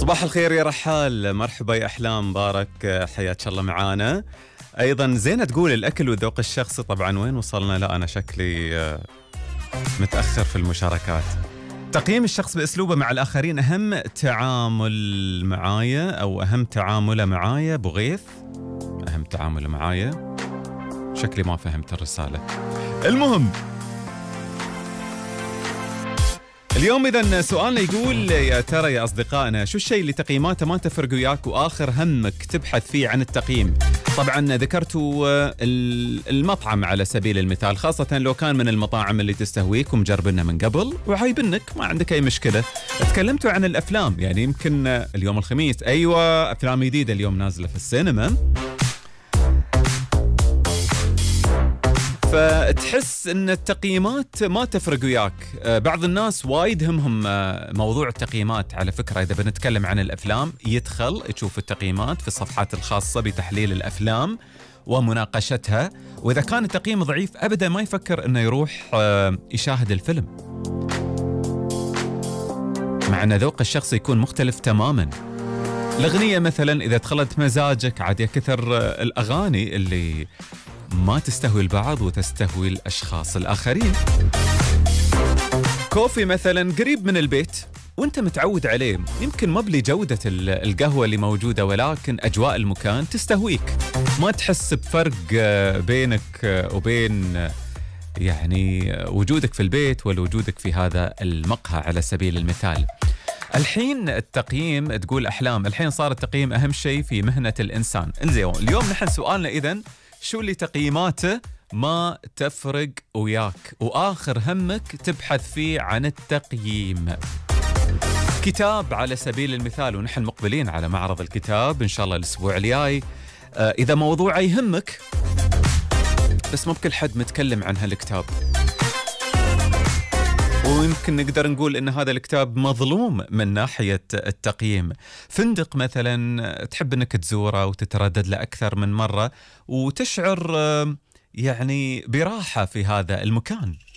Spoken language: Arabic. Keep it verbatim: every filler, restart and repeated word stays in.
صباح الخير يا رحال، مرحبا يا أحلام، مبارك، حياك الله معانا. أيضا زينة تقول الأكل والذوق الشخصي، طبعا وين وصلنا؟ لا أنا شكلي متأخر في المشاركات. تقييم الشخص بأسلوبه مع الآخرين أهم تعامل معايا أو أهم تعامله معايا. بغيث أهم تعامله معايا، شكلي ما فهمت الرسالة. المهم اليوم إذن سؤالنا يقول يا ترى يا أصدقائنا شو الشيء اللي تقييماته ما تفرق وياك وآخر همك تبحث فيه عن التقييم؟ طبعا ذكرتوا المطعم على سبيل المثال، خاصة لو كان من المطاعم اللي تستهويك ومجربنا من قبل وعايبنك ما عندك أي مشكلة. تكلمتوا عن الأفلام، يعني يمكن اليوم الخميس أيوة أفلام جديدة اليوم نازلة في السينما، فتحس ان التقييمات ما تفرق وياك. بعض الناس وايد همهم موضوع التقييمات. على فكرة إذا بنتكلم عن الأفلام يدخل يشوف التقييمات في الصفحات الخاصة بتحليل الأفلام ومناقشتها، وإذا كان التقييم ضعيف أبدا ما يفكر أنه يروح يشاهد الفيلم، مع أن ذوق الشخص يكون مختلف تماما. الأغنية مثلا إذا دخلت مزاجك عاد يكثر الأغاني اللي ما تستهوي البعض وتستهوي الأشخاص الآخرين. كوفي مثلا قريب من البيت وانت متعود عليه، يمكن ما بلي جودة القهوة اللي موجودة ولكن أجواء المكان تستهويك، ما تحس بفرق بينك وبين يعني وجودك في البيت ولا وجودك في هذا المقهى على سبيل المثال. الحين التقييم تقول أحلام، الحين صار التقييم أهم شيء في مهنة الإنسان. انزين اليوم نحن سؤالنا إذن شو اللي تقييماته ما تفرق وياك وآخر همك تبحث فيه عن التقييم؟ كتاب على سبيل المثال، ونحن مقبلين على معرض الكتاب إن شاء الله الأسبوع الجاي. آه إذا موضوع يهمك بس مو بكل حد متكلم عن هالكتاب، ويمكن نقدر نقول إن هذا الكتاب مظلوم من ناحية التقييم. فندق مثلا تحب أنك تزوره وتتردد له أكثر من مرة وتشعر يعني براحة في هذا المكان،